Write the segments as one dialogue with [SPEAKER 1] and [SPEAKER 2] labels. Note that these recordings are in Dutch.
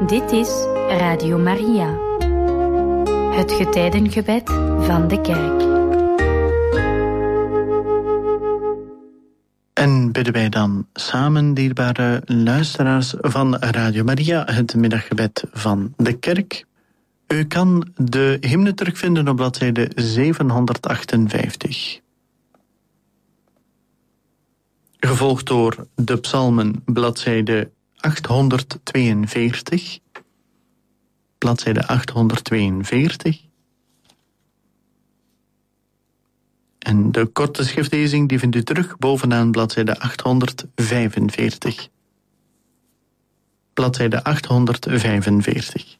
[SPEAKER 1] Dit is Radio Maria, het getijdengebed van de kerk.
[SPEAKER 2] En bidden wij dan samen, dierbare luisteraars van Radio Maria, het middaggebed van de kerk. U kan de hymne terugvinden op bladzijde 758. Gevolgd door de psalmen, bladzijde 842. Bladzijde 842. En de korte schriftlezing die vindt u terug bovenaan bladzijde 845. Bladzijde 845.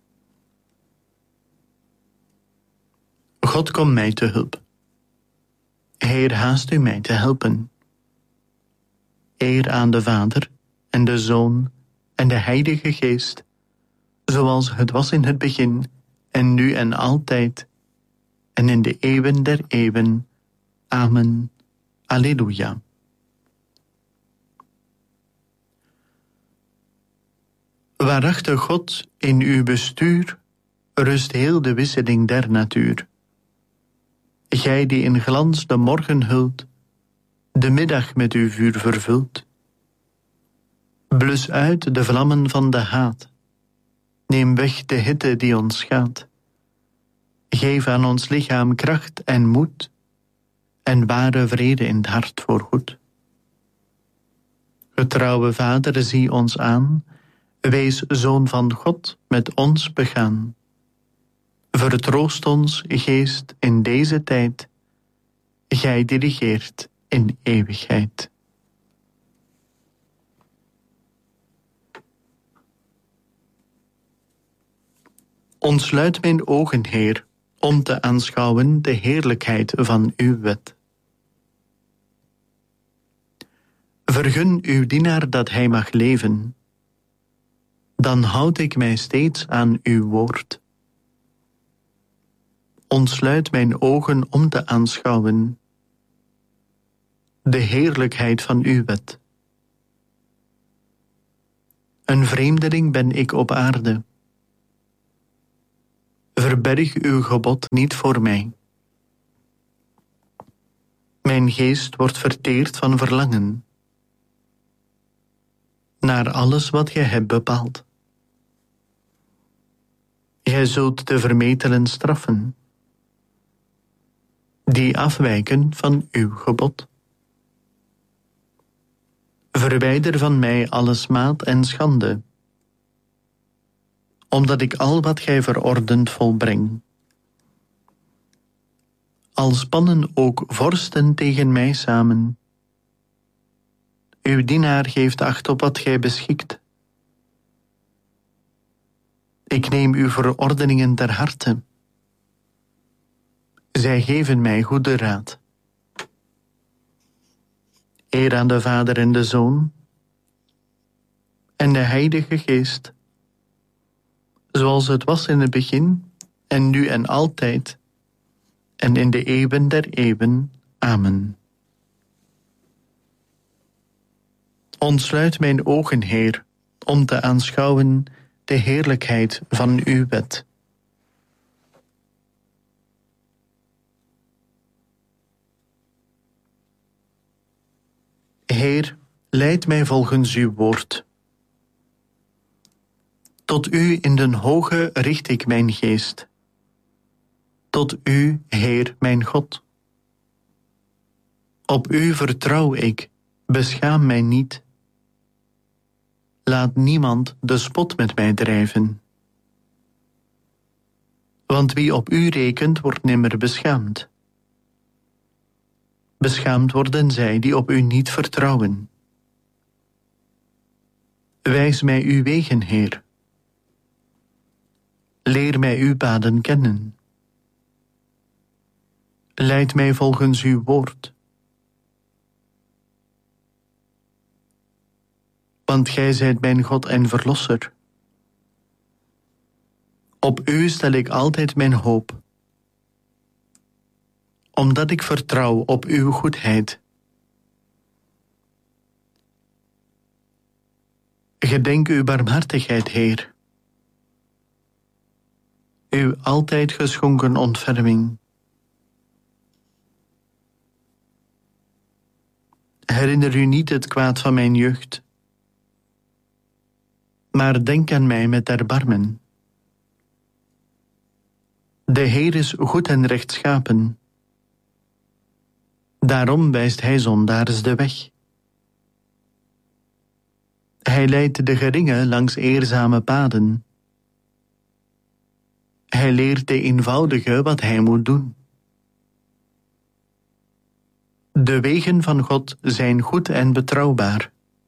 [SPEAKER 2] God, kom mij te hulp. Heer, haast u mij te helpen. Eer aan de Vader en de Zoon en de Heilige Geest, zoals het was in het begin en nu en altijd en in de eeuwen der eeuwen. Amen. Alleluia. Waarachtig God, in uw bestuur rust heel de wisseling der natuur. Gij die in glans de morgen hult, de middag met uw vuur vervult. Blus uit de vlammen van de haat. Neem weg de hitte die ons schaadt. Geef aan ons lichaam kracht en moed, en ware vrede in het hart voorgoed. Getrouwe Vader, zie ons aan, wees Zoon van God met ons begaan. Vertroost ons, Geest, in deze tijd, gij dirigeert in eeuwigheid. Ontsluit mijn ogen, Heer, om te aanschouwen de heerlijkheid van uw wet. Vergun uw dienaar dat hij mag leven, dan houd ik mij steeds aan uw woord. Ontsluit mijn ogen om te aanschouwen de heerlijkheid van uw wet. Een vreemdeling ben ik op aarde. Verberg uw gebod niet voor mij. Mijn geest wordt verteerd van verlangen naar alles wat gij hebt bepaald. Gij zult de vermetelen straffen, die afwijken van uw gebod. Verwijder van mij alle smaad en schande, omdat ik al wat gij verordent volbreng. Al spannen ook vorsten tegen mij samen, uw dienaar geeft acht op wat gij beschikt. Ik neem uw verordeningen ter harte. Zij geven mij goede raad. Eer aan de Vader en de Zoon en de Heilige Geest, zoals het was in het begin en nu en altijd en in de eeuwen der eeuwen. Amen. Ontsluit mijn ogen, Heer, om te aanschouwen de heerlijkheid van uw wet. Heer, leid mij volgens uw woord. Tot u in den hoge richt ik mijn geest. Tot u, Heer, mijn God. Op u vertrouw ik, beschaam mij niet. Laat niemand de spot met mij drijven. Want wie op u rekent, wordt nimmer beschaamd. Beschaamd worden zij die op u niet vertrouwen. Wijs mij uw wegen, Heer. Leer mij uw paden kennen. Leid mij volgens uw woord. Want gij zijt mijn God en Verlosser. Op u stel ik altijd mijn hoop, omdat ik vertrouw op uw goedheid. Gedenk uw barmhartigheid, Heer, uw altijd geschonken ontferming. Herinner u niet het kwaad van mijn jeugd, maar denk aan mij met erbarmen. De Heer is goed en rechtschapen. Daarom wijst hij zondaars de weg. Hij leidt de geringen langs eerzame paden. Hij leert de eenvoudige wat hij moet doen. De wegen van God zijn goed en betrouwbaar.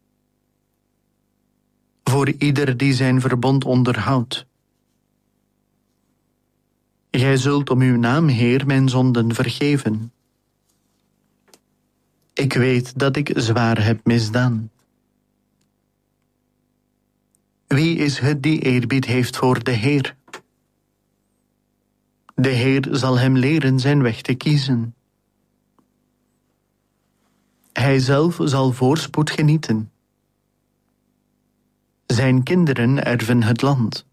[SPEAKER 2] Voor ieder die zijn verbond onderhoudt. Gij zult om uw naam, Heer, mijn zonden vergeven. Ik weet dat ik zwaar heb misdaan. Wie is het die eerbied heeft voor de Heer? De Heer zal hem leren zijn weg te kiezen. Hij zelf zal voorspoed genieten. Zijn kinderen erven het land.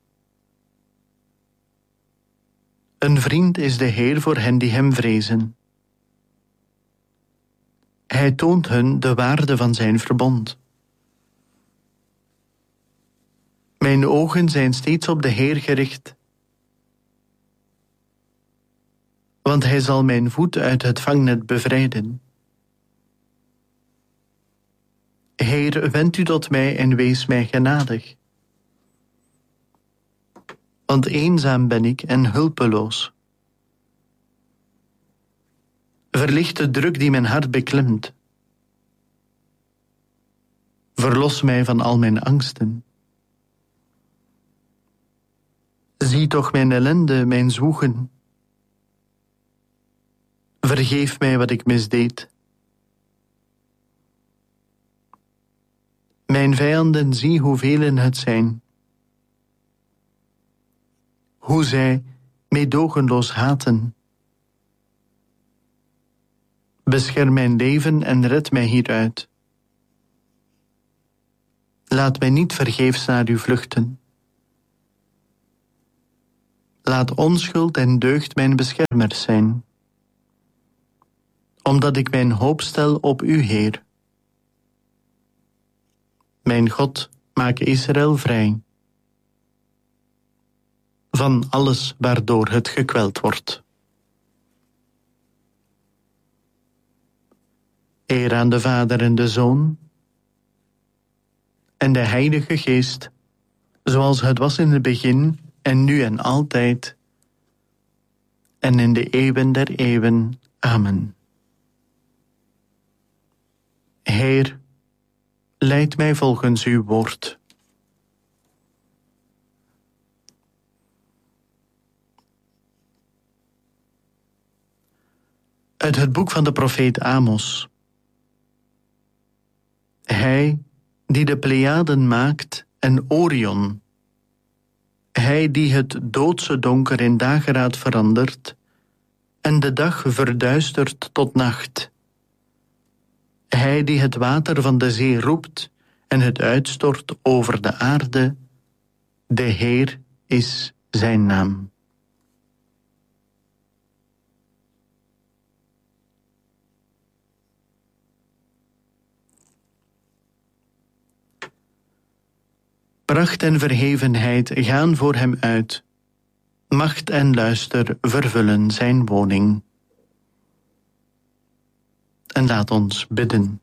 [SPEAKER 2] Een vriend is de Heer voor hen die hem vrezen. Hij toont hun de waarde van zijn verbond. Mijn ogen zijn steeds op de Heer gericht, want hij zal mijn voet uit het vangnet bevrijden. Heer, wend u tot mij en wees mij genadig. Want eenzaam ben ik en hulpeloos. Verlicht de druk die mijn hart beklemt. Verlos mij van al mijn angsten. Zie toch mijn ellende, mijn zwoegen. Vergeef mij wat ik misdeed. Mijn vijanden, zie hoeveel het zijn. Hoe zij meedogenloos haten. Bescherm mijn leven en red mij hieruit. Laat mij niet vergeefs naar u vluchten. Laat onschuld en deugd mijn beschermers zijn. Omdat ik mijn hoop stel op u, Heer. Mijn God, maak Israël vrij. Van alles waardoor het gekweld wordt. Eer aan de Vader en de Zoon en de Heilige Geest, zoals het was in het begin en nu en altijd en in de eeuwen der eeuwen. Amen. Heer, leid mij volgens uw woord. Uit het boek van de profeet Amos. Hij die de Pleiaden maakt en Orion. Hij die het doodse donker in dageraad verandert en de dag verduistert tot nacht. Hij die het water van de zee roept en het uitstort over de aarde. De Heer is zijn naam. Pracht en verhevenheid gaan voor hem uit. Macht en luister vervullen zijn woning. En laat ons bidden.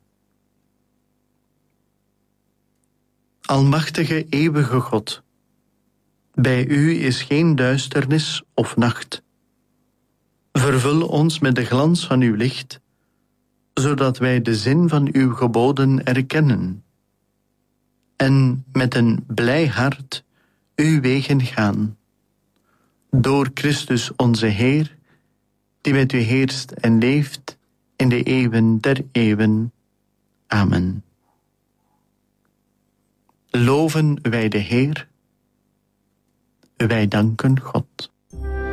[SPEAKER 2] Almachtige, eeuwige God, bij u is geen duisternis of nacht. Vervul ons met de glans van uw licht, zodat wij de zin van uw geboden erkennen en met een blij hart uw wegen gaan. Door Christus onze Heer, die met u heerst en leeft in de eeuwen der eeuwen. Amen. Loven wij de Heer, wij danken God.